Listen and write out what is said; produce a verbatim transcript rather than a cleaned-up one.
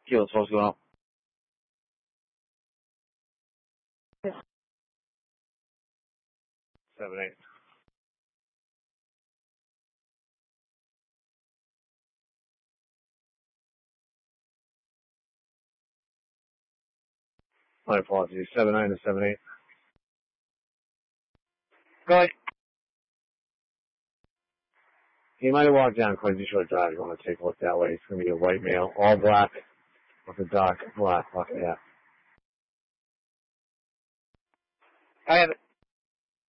Kilo, what's going on? Seven eight. My apologies. Seven nine to seven eight. Go ahead. He might have walked down Quincy Shore Drive. You want to take a look that way. It's going to be a white male, all black, with a dark black bucket hat. I have it.